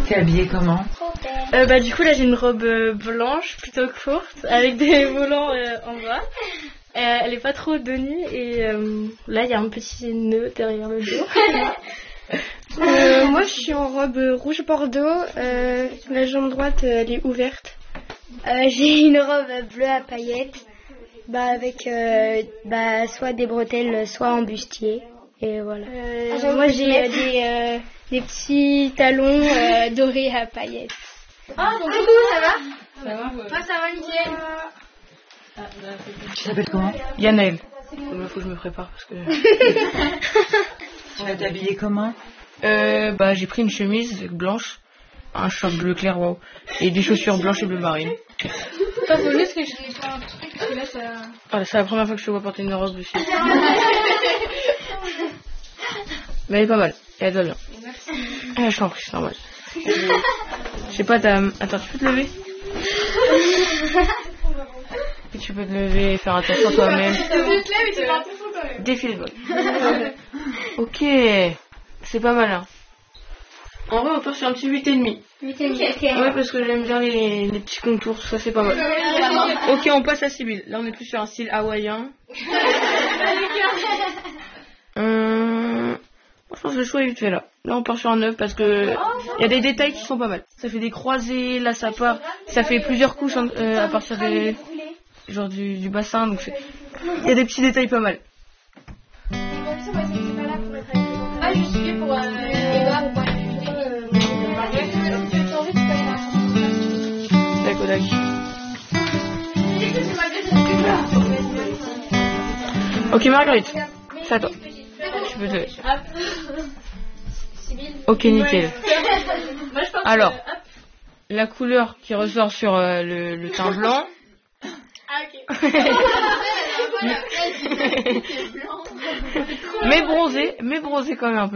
T'es habillée comment? Du coup là j'ai une robe blanche plutôt courte avec des volants en bas. Elle est pas trop de nuit et là il y a un petit nœud derrière le dos. Moi je suis en robe rouge bordeaux, la jambe droite elle est ouverte. J'ai une robe bleue à paillettes, avec soit des bretelles, soit en bustier. Et voilà. Moi j'ai des petits talons dorés à paillettes. Oh, donc coucou, ça va? Ça va? Moi ça va nickel. Tu t'appelles comment? Yannel. Il faut que je me prépare parce que... Tu vas t'habiller comment? J'ai pris une chemise blanche, un short bleu clair, wow, et des chaussures blanches et bleu marine. Pas voler parce que je n'ai pas un truc, parce que là ça... Voilà, c'est la première fois que je te vois porter une robe aussi. Mais elle est pas mal, et elle va bien. Merci. Ah, je t'en prie, c'est normal. Je sais pas, attends, tu peux te lever? Et tu peux te lever et faire attention à toi-même. Défile le bol. Ok, c'est pas mal, hein. En vrai, on part sur un petit 8,5. 8,5. Ouais, parce que j'aime bien les petits contours, ça c'est pas mal. Ok, on passe à Sibylle. Là, on est plus sur un style hawaïen. Je pense que le choix est vite fait là. Là, on part sur un 9 parce que il y a des détails qui sont pas mal. Ça fait des croisés, là ça part, ça fait plusieurs couches à partir des genre du bassin, donc il y a des petits détails pas mal. Ah, je suis pour les bars ou pas. Tac. Ok, Marguerite, c'est à toi. Tu peux te lever. Ok, nickel. Alors, la couleur qui ressort sur le teint blanc. Ah, ok. mais bronzé quand même un peu.